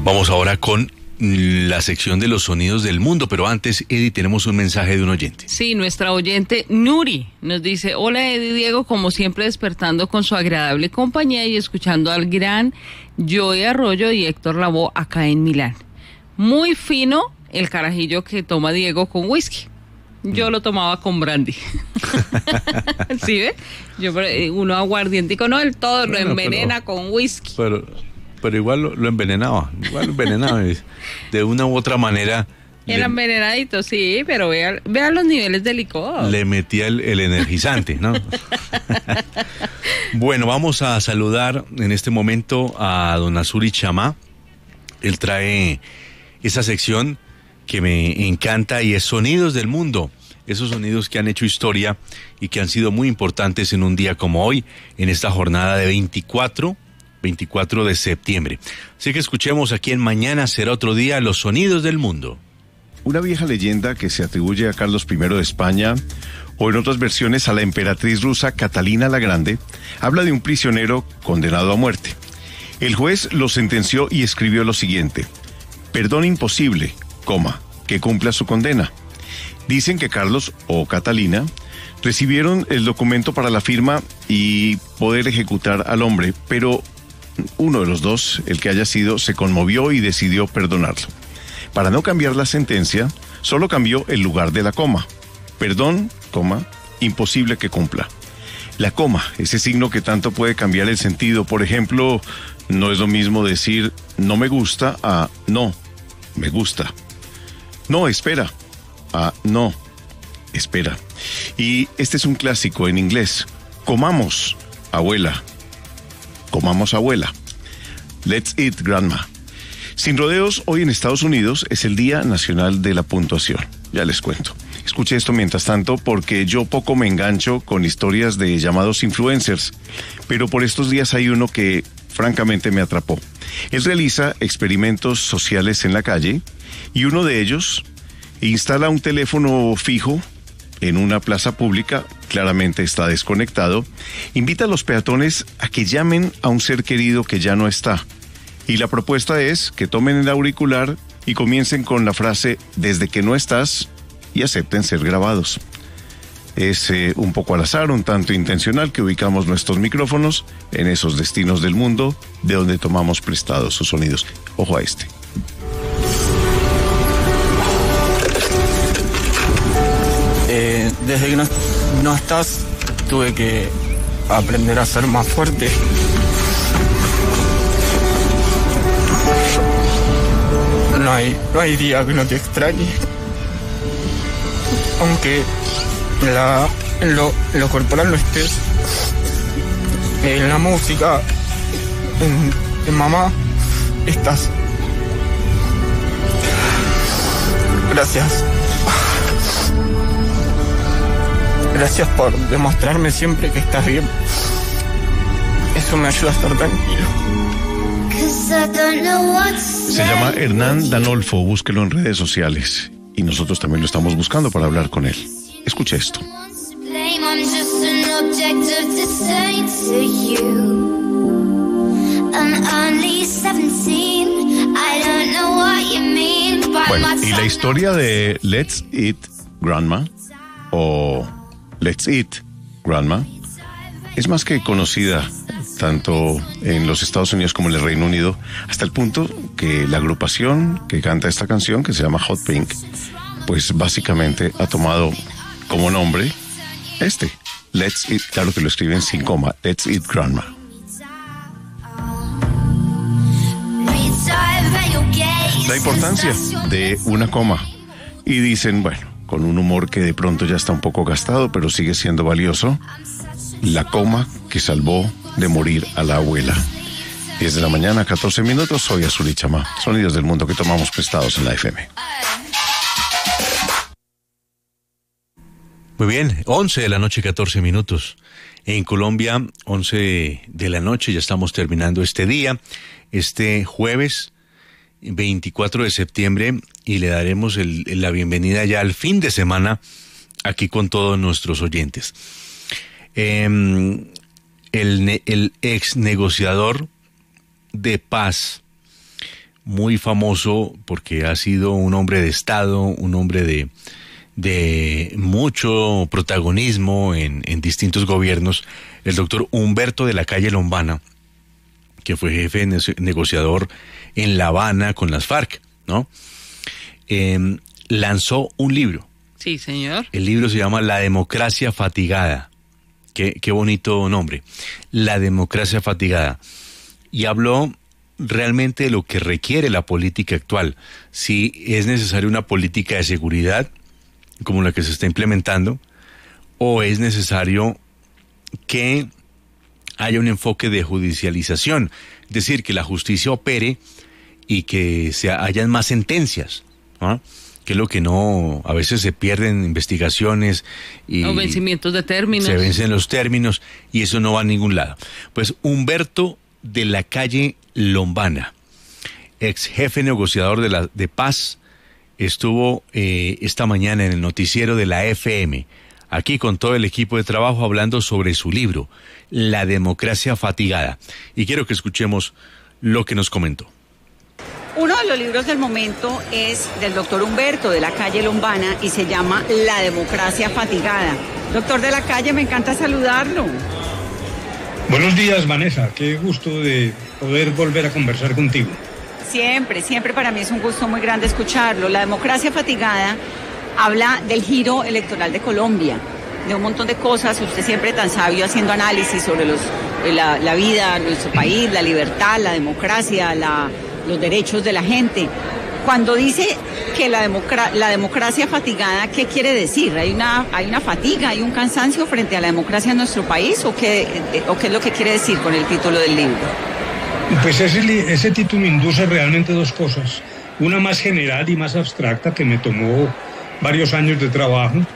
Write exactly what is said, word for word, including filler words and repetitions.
Vamos ahora con la sección de los sonidos del mundo, pero antes, Eddie, tenemos un mensaje de un oyente. Sí, nuestra oyente Nuri nos dice: hola Eddie y Diego, como siempre despertando con su agradable compañía y escuchando al gran Joey Arroyo y Héctor Lavoe acá en Milán. Muy fino el carajillo que toma Diego con whisky. Yo lo tomaba con brandy. ¿Sí ve? Yo, uno aguardientico, no del todo, bueno, lo envenena pero, con whisky. Pero, pero igual lo, lo envenenaba, igual lo envenenaba. De una u otra manera. El le, envenenadito, sí, pero vea, vea los niveles de licor. Le metía el, el energizante, ¿no? Bueno, vamos a saludar en este momento a don Azuri Chamá. Él trae esa sección que me encanta y es Sonidos del Mundo, esos sonidos que han hecho historia y que han sido muy importantes en un día como hoy, en esta jornada de veinticuatro de septiembre. Así que escuchemos aquí en Mañana Será Otro Día los Sonidos del Mundo. Una vieja leyenda que se atribuye a Carlos primero de España, o en otras versiones a la emperatriz rusa Catalina la Grande, habla de un prisionero condenado a muerte. El juez lo sentenció y escribió lo siguiente: perdón imposible, coma, que cumpla su condena. Dicen que Carlos o Catalina recibieron el documento para la firma y poder ejecutar al hombre, pero uno de los dos, el que haya sido, se conmovió y decidió perdonarlo. Para no cambiar la sentencia, solo cambió el lugar de la coma. Perdón, coma, imposible que cumpla. La coma, ese signo que tanto puede cambiar el sentido. Por ejemplo, no es lo mismo decir no me gusta a no, me gusta. No, espera. Ah, no, espera. Y este es un clásico en inglés. Comamos, abuela. Comamos, abuela. Let's eat, grandma. Sin rodeos, hoy en Estados Unidos es el Día Nacional de la Puntuación. Ya les cuento. Escuche esto mientras tanto, porque yo poco me engancho con historias de llamados influencers, pero por estos días hay uno que francamente me atrapó. Él realiza experimentos sociales en la calle y uno de ellos instala un teléfono fijo en una plaza pública, claramente está desconectado, invita a los peatones a que llamen a un ser querido que ya no está. Y la propuesta es que tomen el auricular y comiencen con la frase "desde que no estás" y acepten ser grabados. Es eh, un poco al azar, un tanto intencional, que ubicamos nuestros micrófonos en esos destinos del mundo de donde tomamos prestados sus sonidos. Ojo a este. Eh, desde que no, no estás, tuve que aprender a ser más fuerte. No hay, no hay día que no te extrañe. Aunque la, en, lo, en lo corporal no estés, en la música, en, en mamá, estás. Gracias. Gracias por demostrarme siempre que estás bien. Eso me ayuda a estar tranquilo. Se llama Hernán Danolfo, búsquelo en redes sociales. Y nosotros también lo estamos buscando para hablar con él. Escuche esto. Bueno, y la historia de Let's Eat, Grandma, o Let's Eat, Grandma, es más que conocida tanto en los Estados Unidos como en el Reino Unido, hasta el punto que la agrupación que canta esta canción, que se llama Hot Pink, pues básicamente ha tomado como nombre este, Let's Eat, claro que lo escriben sin coma, Let's Eat Grandma. La importancia de una coma. Y dicen, bueno, con un humor que de pronto ya está un poco gastado, pero sigue siendo valioso, la coma que salvó de morir a la abuela. diez de la mañana, catorce minutos, soy Azuri Chamá. Sonidos del mundo que tomamos prestados en la F M. Muy bien, once de la noche, catorce minutos. En Colombia, once de la noche, ya estamos terminando este día, este jueves veinticuatro de septiembre, y le daremos el, la bienvenida ya al fin de semana aquí con todos nuestros oyentes. Eh, el, el ex negociador de paz muy famoso porque ha sido un hombre de Estado, un hombre de, de mucho protagonismo en, en distintos gobiernos, el doctor Humberto de la Calle Lombana, que fue jefe ne- negociador en La Habana con las FARC, ¿no? Eh, lanzó un libro. Sí, señor. El libro se llama La democracia fatigada. Qué, qué bonito nombre. La democracia fatigada. Y habló realmente de lo que requiere la política actual. Si es necesaria una política de seguridad, como la que se está implementando, o es necesario que haya un enfoque de judicialización, es decir, que la justicia opere y que se hayan más sentencias, ¿no? Que es lo que no, a veces se pierden investigaciones y O vencimientos de términos. se vencen los términos y eso no va a ningún lado. Pues Humberto de la Calle Lombana, ex jefe negociador de la de paz, estuvo eh, esta mañana en el noticiero de la F M, aquí con todo el equipo de trabajo hablando sobre su libro, La democracia fatigada. Y quiero que escuchemos lo que nos comentó. Uno de los libros del momento es del doctor Humberto de la Calle Lombana y se llama La democracia fatigada. Doctor de la Calle, me encanta saludarlo. Buenos días, Vanessa. Qué gusto de poder volver a conversar contigo. Siempre, siempre para mí es un gusto muy grande escucharlo. La democracia fatigada habla del giro electoral de Colombia, de un montón de cosas. Usted siempre tan sabio haciendo análisis sobre los, la, la vida, nuestro país, la libertad, la democracia, la... los derechos de la gente. Cuando dice que la, democra- la democracia fatigada, ¿qué quiere decir? ¿Hay una, hay una fatiga, hay un cansancio frente a la democracia en nuestro país? ¿O qué, o qué es lo que quiere decir con el título del libro? Pues ese, ese título induce realmente dos cosas. Una más general y más abstracta que me tomó varios años de trabajo,